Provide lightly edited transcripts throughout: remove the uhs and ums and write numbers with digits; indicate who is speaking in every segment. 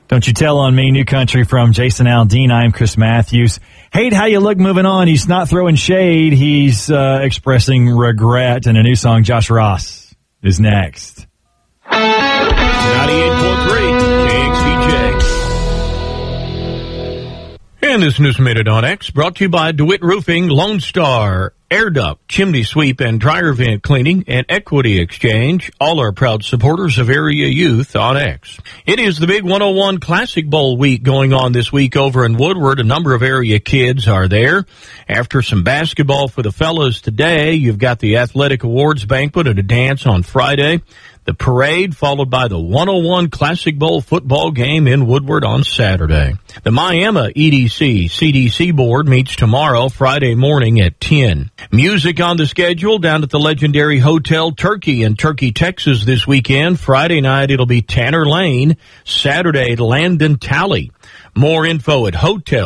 Speaker 1: Don't You Tell on Me, new country from Jason Aldean. I'm Chris Matthews. Hate how you look, moving on. He's not throwing shade. He's expressing regret. And a new song, Josh Ross, is next.
Speaker 2: 98.3 KXTJ. And this News Minute on X brought to you by DeWitt Roofing, Lone Star, Air Duct, Chimney Sweep, and Dryer Vent Cleaning, and Equity Exchange, all are proud supporters of area youth on X. It is the Big 101 Classic Bowl week going on this week over in Woodward. A number of area kids are there. After some basketball for the fellas today, you've got the Athletic Awards Banquet and a dance on Friday. The parade followed by the 101 Classic Bowl football game in Woodward on Saturday. The Miami EDC CDC board meets tomorrow, Friday morning at 10. Music on the schedule down at the legendary Hotel Turkey in Turkey, Texas this weekend. Friday night it'll be Tanner Lane. Saturday, Landon Talley. More info at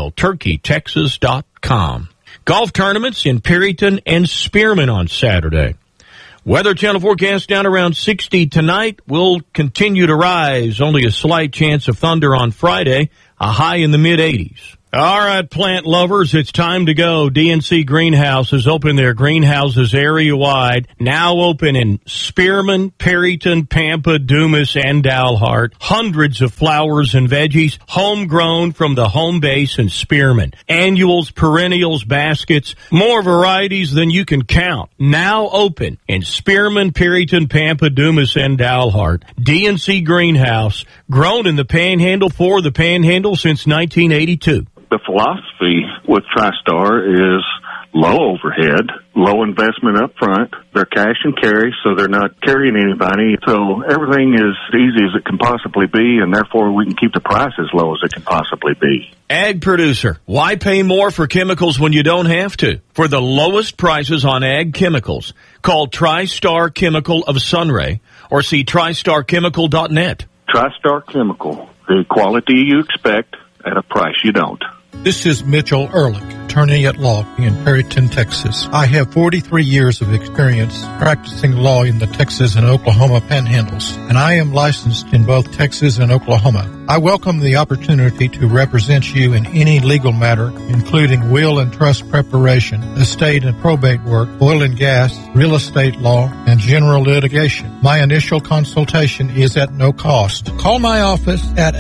Speaker 2: hotelturkeytexas.com. Golf tournaments in Perryton and Spearman on Saturday. Weather Channel forecast down around 60 tonight. Will continue to rise. Only a slight chance of thunder on Friday. A high in the mid-80s. All right, plant lovers, it's time to go. DNC Greenhouses open their greenhouses area-wide. Now open in Spearman, Perryton, Pampa, Dumas, and Dalhart. Hundreds of flowers and veggies, homegrown from the home base in Spearman. Annuals, perennials, baskets, more varieties than you can count. Now open in Spearman, Perryton, Pampa, Dumas, and Dalhart. DNC Greenhouse, grown in the Panhandle for the Panhandle since 1982.
Speaker 3: The philosophy with TriStar is low overhead, low investment up front. They're cash and carry, so they're not carrying anybody. So everything is as easy as it can possibly be, and therefore we can keep the price as low as it can possibly be.
Speaker 2: Ag producer, why pay more for chemicals when you don't have to? For the lowest prices on ag chemicals, call TriStar Chemical of Sunray or see TriStarChemical.net.
Speaker 3: TriStar Chemical, the quality you expect at a price you don't.
Speaker 4: This is Mitchell Ehrlich, attorney at law in Perryton, Texas. I have 43 years of experience practicing law in the Texas and Oklahoma panhandles, and I am licensed in both Texas and Oklahoma. I welcome the opportunity to represent you in any legal matter, including will and trust preparation, estate and probate work, oil and gas, real estate law, and general litigation. My initial consultation is at no cost. Call my office at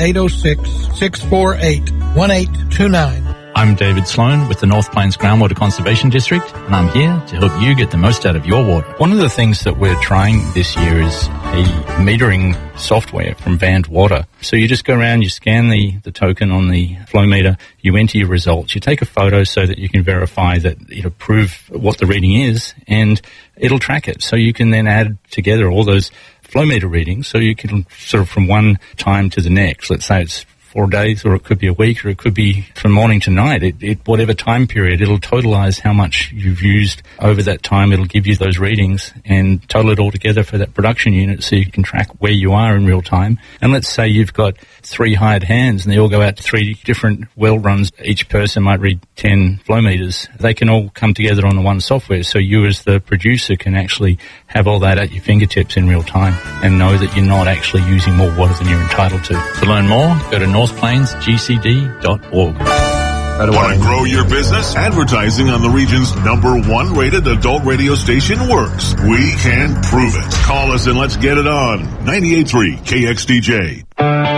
Speaker 4: 806-648-1829.
Speaker 5: I'm David Sloan with the North Plains Groundwater Conservation District, and I'm here to help you get the most out of your water. One of the things that we're trying this year is a metering software from Vand Water. So you just go around, you scan the token on the flow meter, you enter your results, you take a photo so that you can verify that it'll prove what the reading is, and it'll track it. So you can then add together all those flow meter readings, so you can sort of from one time to the next. Let's say it's 4 days, or it could be a week, or it could be from morning to night. Whatever time period, it'll totalize how much you've used over that time. It'll give you those readings and total it all together for that production unit so you can track where you are in real time. And let's say you've got 3 hired hands and they all go out to 3 different well runs. Each person might read 10 flow meters. They can all come together on the one software, so you as the producer can actually have all that at your fingertips in real time and know that you're not actually using more water than you're entitled to. To learn more, go to northplainsgcd.org.
Speaker 6: Want to grow your business? Advertising on the region's #1 rated adult radio station works. We can prove it. Call us and let's get it on. 98.3 KXTJ.